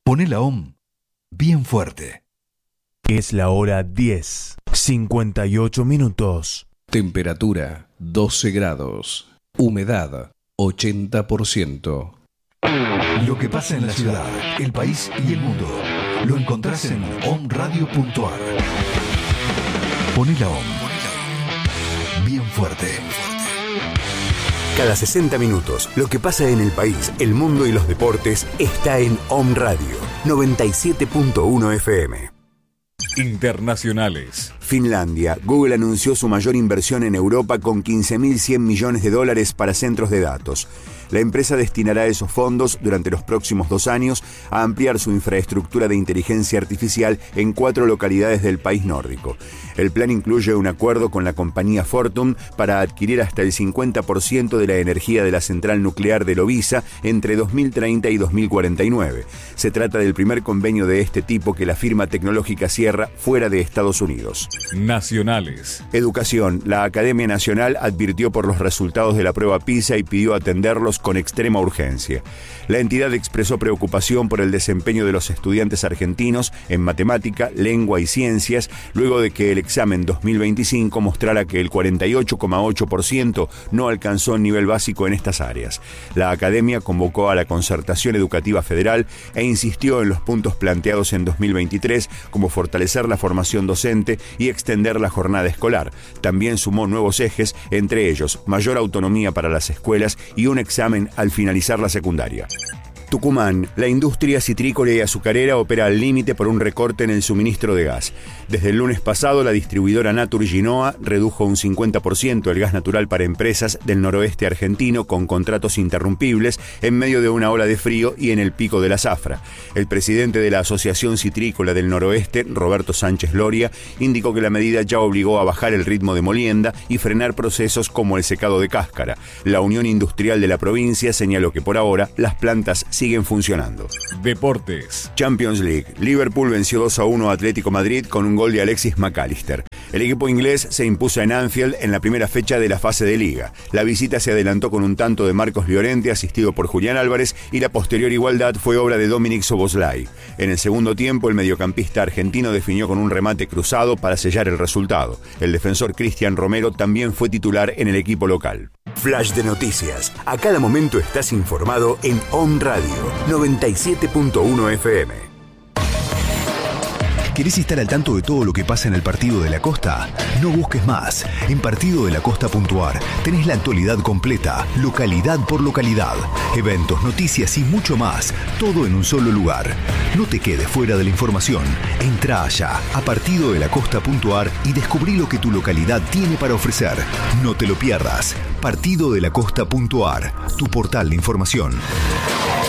Poné la OM bien fuerte. Es la hora 10:58. Temperatura 12 grados. Humedad 80%. Lo que pasa en la ciudad, el país y el mundo lo encontrás en omradio.ar. Poné la OM bien fuerte. Cada 60 minutos, lo que pasa en el país, el mundo y los deportes está en Om Radio 97.1 FM. Internacionales. Finlandia. Google anunció su mayor inversión en Europa con $15.100 millones para centros de datos. La empresa destinará esos fondos durante los próximos 2 años a ampliar su infraestructura de inteligencia artificial en 4 localidades del país nórdico. El plan incluye un acuerdo con la compañía Fortum para adquirir hasta el 50% de la energía de la central nuclear de Loviisa entre 2030 y 2049. Se trata del primer convenio de este tipo que la firma tecnológica cierra fuera de Estados Unidos. Nacionales. Educación. La Academia Nacional advirtió por los resultados de la prueba PISA y pidió atenderlos con extrema urgencia. La entidad expresó preocupación por el desempeño de los estudiantes argentinos en matemática, lengua y ciencias, luego de que el examen 2025 mostrara que el 48,8% no alcanzó el nivel básico en estas áreas. La Academia convocó a la Concertación Educativa Federal e insistió en los puntos planteados en 2023, como fortalecer la formación docente y extender la jornada escolar. También sumó nuevos ejes, entre ellos mayor autonomía para las escuelas y un examen al finalizar la secundaria. Tucumán. La industria citrícola y azucarera opera al límite por un recorte en el suministro de gas. Desde el lunes pasado, la distribuidora Naturgy-Noa redujo un 50% el gas natural para empresas del noroeste argentino con contratos interrumpibles en medio de una ola de frío y en el pico de la zafra. El presidente de la Asociación Citrícola del Noroeste, Roberto Sánchez Loria, indicó que la medida ya obligó a bajar el ritmo de molienda y frenar procesos como el secado de cáscara. La Unión Industrial de la provincia señaló que por ahora las plantas siguen funcionando. Deportes. Champions League. Liverpool venció 2-1 a Atlético Madrid con un gol de Alexis McAllister. El equipo inglés se impuso en Anfield en la primera fecha de la fase de Liga. La visita se adelantó con un tanto de Marcos Llorente asistido por Julián Álvarez y la posterior igualdad fue obra de Dominic Szoboszlai. En el segundo tiempo, el mediocampista argentino definió con un remate cruzado para sellar el resultado. El defensor Cristian Romero también fue titular en el equipo local. Flash de noticias. A cada momento estás informado en Om Radio 97.1 FM. ¿Querés estar al tanto de todo lo que pasa en el Partido de la Costa? No busques más. En partidodelacosta.ar tenés la actualidad completa, localidad por localidad, eventos, noticias y mucho más, todo en un solo lugar. No te quedes fuera de la información. Entrá allá a partidodelacosta.ar y descubrí lo que tu localidad tiene para ofrecer. No te lo pierdas. partidodelacosta.ar, tu portal de información.